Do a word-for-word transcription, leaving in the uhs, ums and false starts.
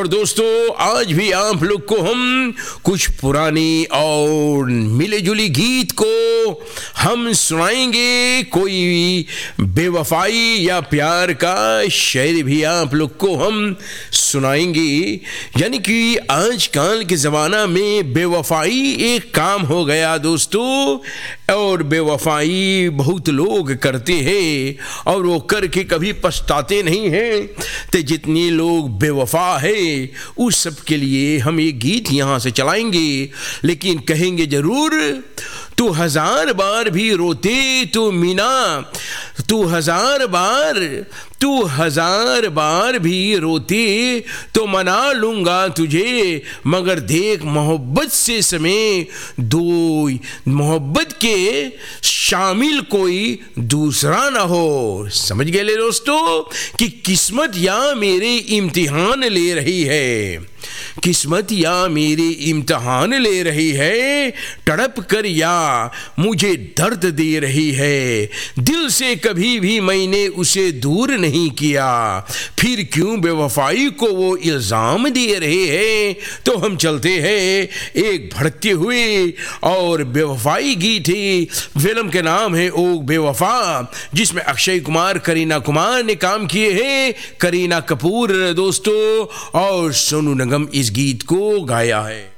और दोस्तों आज भी आप लोग को हम कुछ पुरानी और मिले जुली गीत को हम सुनाएंगे। कोई बेवफाई या प्यार का शेर भी आप लोग को हम सुनाएंगे। यानी कि आजकल के ज़माना में बेवफाई एक काम हो गया दोस्तों, और बेवफाई बहुत लोग करते हैं और वो करके कभी पछताते नहीं हैं। तो जितने लोग बेवफा है उस सब के लिए हम ये गीत यहाँ से चलाएंगे, लेकिन कहेंगे जरूर, तू हजार बार भी रोते तो मीना, तू हजार बार तू हजार बार भी रोते तो मना लूंगा तुझे, मगर देख मोहब्बत से समय दो मोहब्बत के शामिल कोई दूसरा ना हो। समझ गए ले दोस्तों कि किस्मत या मेरे इम्तिहान ले रही है, किस्मत या मेरे इम्तिहान ले रही है, तड़प कर या मुझे दर्द दे रही है। दिल से कभी भी मैंने उसे दूर नहीं किया, फिर क्यों बेवफाई को वो इल्जाम दे रहे हैं। तो हम चलते हैं एक भड़कते हुए और बेवफाई गीत है। फिल्म के नाम है ओ बेवफा, जिसमें अक्षय कुमार, करीना कुमार ने काम किए हैं, करीना कपूर दोस्तों, और सोनू निगम इस गीत को गाया है।